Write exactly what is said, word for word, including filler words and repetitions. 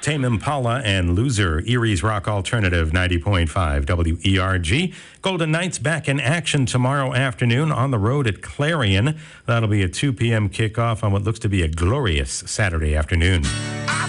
Tame Impala and Loser, Erie's Rock Alternative, ninety point five W E R G. Golden Knights back in action tomorrow afternoon on the road at Clarion. That'll be a two p.m. kickoff on what looks to be a glorious Saturday afternoon.